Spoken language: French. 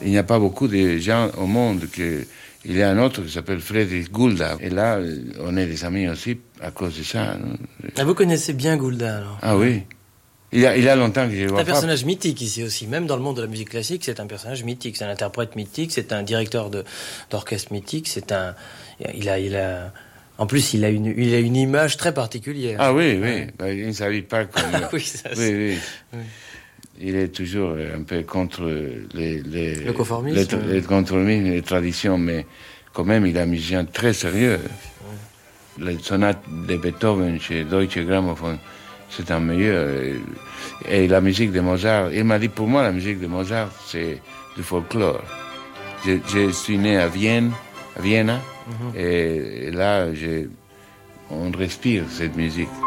Il n'y a pas beaucoup de gens au monde que... Il y a un autre qui s'appelle Frédéric Goulda. Et là, on est des amis aussi à cause de ça. Ah, vous connaissez bien Goulda, alors? Ah oui. Il y a longtemps que je le vois pas. C'est un personnage mythique ici aussi. Même dans le monde de la musique classique, c'est un personnage mythique. C'est un interprète mythique, c'est un directeur d'orchestre mythique, en plus, il a une image très particulière. Ah oui, oui. Ouais. Il ne s'habille pas comme... Oui, ça, oui. Il est toujours un peu contre le conformisme. Les conformismes, les traditions, mais quand même, il est un musicien très sérieux. Les sonates de Beethoven chez Deutsche Grammophon, c'est un meilleur. Et la musique de Mozart, il m'a dit, pour moi, la musique de Mozart, c'est du folklore. Je suis né à Vienne, et là, on respire cette musique.